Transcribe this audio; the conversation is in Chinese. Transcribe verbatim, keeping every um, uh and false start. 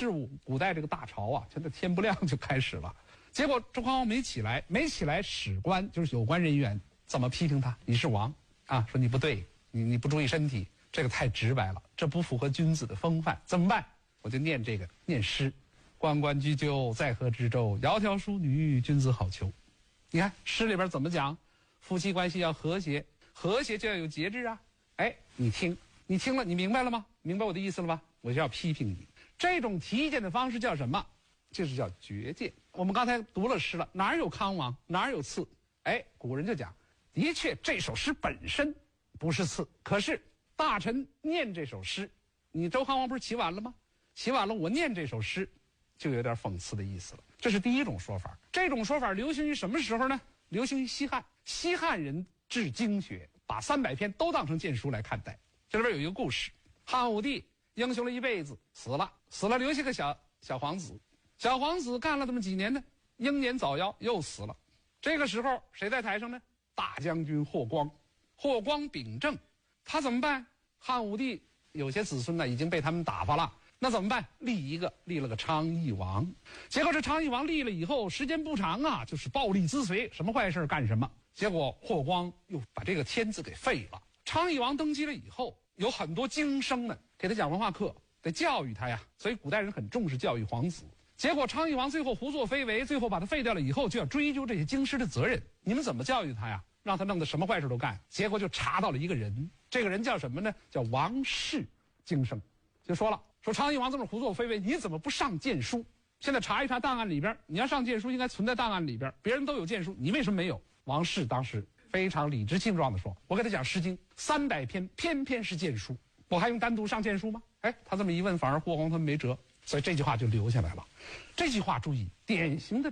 事务，古代这个大朝啊，现在天不亮就开始了。结果周康王没起来，没起来，史官就是有关人员怎么批评他？你是王啊，说你不对，你你不注意身体，这个太直白了，这不符合君子的风范，怎么办？我就念这个念诗：关关雎鸠，在河之洲，窈窕淑女，君子好逑。你看诗里边怎么讲？夫妻关系要和谐，和谐就要有节制啊。哎，你听，你听了，你明白了吗？明白我的意思了吧？我就要批评你。这种提谏的方式叫什么？就是叫绝谏。我们刚才读了诗了，哪有康王，哪有次？哎，古人就讲，的确这首诗本身不是次，可是大臣念这首诗，你周康王不是起晚了吗？起晚了，我念这首诗，就有点讽刺的意思了。这是第一种说法。这种说法流行于什么时候呢？流行于西汉。西汉人治经学，把三百篇都当成谏书来看待。这里边有一个故事：汉武帝英雄了一辈子，死了，死了留下个小小皇子。小皇子干了这么几年呢，英年早夭，又死了。这个时候谁在台上呢？大将军霍光。霍光秉政，他怎么办？汉武帝有些子孙呢已经被他们打发了，那怎么办？立一个，立了个昌邑王。结果这昌邑王立了以后，时间不长啊，就是暴力滋随，什么坏事干什么。结果霍光又把这个天子给废了。昌邑王登基了以后，有很多经生呢给他讲文化课，得教育他呀，所以古代人很重视教育皇子。结果昌邑王最后胡作非为，最后把他废掉了以后，就要追究这些京师的责任。你们怎么教育他呀？让他弄得什么坏事都干。结果就查到了一个人，这个人叫什么呢？叫王氏经生。就说了，说昌邑王这么胡作非为，你怎么不上谏书？现在查一查档案里边，你要上谏书应该存在档案里边，别人都有谏书，你为什么没有？王氏当时非常理直气壮地说，我给他讲《诗经》三百篇，偏偏是谏书，我还用单独上谏书吗？哎，他这么一问，反而霍光他们没辙，所以这句话就留下来了。这句话注意，典型的